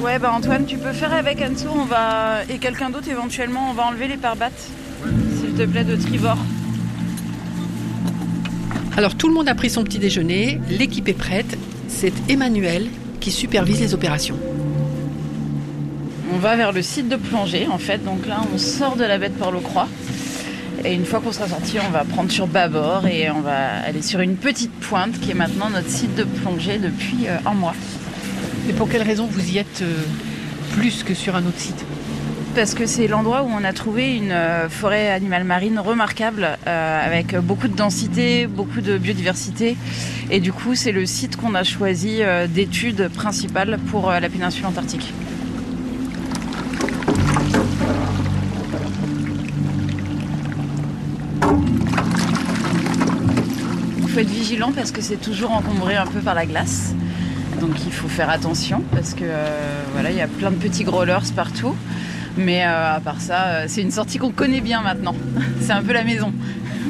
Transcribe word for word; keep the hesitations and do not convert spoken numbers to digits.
Ouais, bah Antoine, tu peux faire avec Anso, on va... et quelqu'un d'autre éventuellement, on va enlever les pare-battes, s'il te plaît, de tribord. Alors tout le monde a pris son petit déjeuner, l'équipe est prête, c'est Emmanuel qui supervise les opérations. On va vers le site de plongée en fait, donc là on sort de la baie de Port-le-Croix et une fois qu'on sera sorti on va prendre sur bâbord et on va aller sur une petite pointe qui est maintenant notre site de plongée depuis euh, un mois. Et pour quelle raison vous y êtes euh, plus que sur un autre site ? Parce que c'est l'endroit où on a trouvé une euh, forêt animale marine remarquable euh, avec beaucoup de densité, beaucoup de biodiversité et du coup c'est le site qu'on a choisi euh, d'étude principale pour euh, la péninsule antarctique. Il faut être vigilant parce que c'est toujours encombré un peu par la glace, donc il faut faire attention parce que euh, voilà, il y a plein de petits growlers partout. Mais euh, à part ça, euh, c'est une sortie qu'on connaît bien maintenant. C'est un peu la maison.